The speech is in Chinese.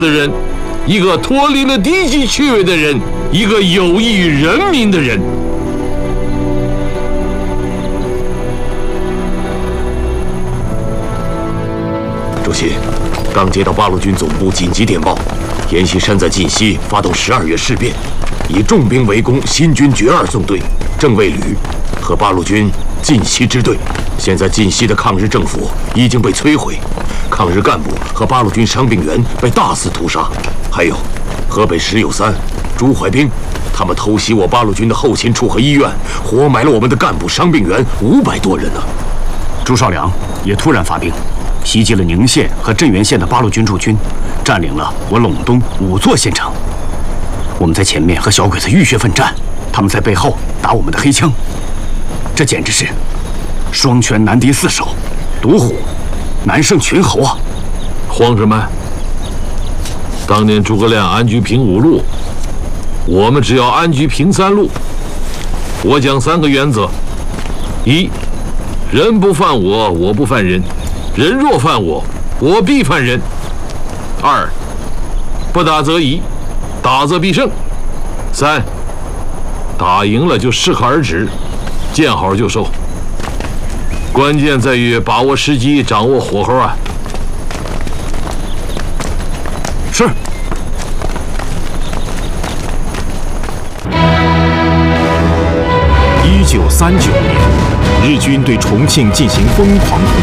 的人，一个脱离了低级趣味的人，一个有益于人民的人。 主席，刚接到八路军总部紧急电报，阎锡山在晋西发动12月事变，以重兵围攻新军决2纵队、正卫旅和八路军晋西支队。现在晋西的抗日政府已经被摧毁，抗日干部和八路军伤病员被大肆屠杀，还有河北石友三、朱怀兵，他们偷袭我八路军的后勤处和医院，活埋了我们的干部伤病员500多人呢。 朱绍良也突然发兵，袭击了宁县和镇原县的八路军驻军，占领了我陇东5座县城。我们在前面和小鬼子浴血奋战，他们在背后打我们的黑枪，这简直是双拳难敌4手，独虎难胜群猴啊！ 慌什么？当年诸葛亮安居平5路，我们只要安居平3路。我讲3个原则：一，人不犯我，我不犯人；人若犯我，我必犯人。2，不打则已，打则必胜。3，打赢了就适可而止，见好就收。关键在于把握时机，掌握火候啊！ 是。 1939年，日军对重庆进行疯狂攻击。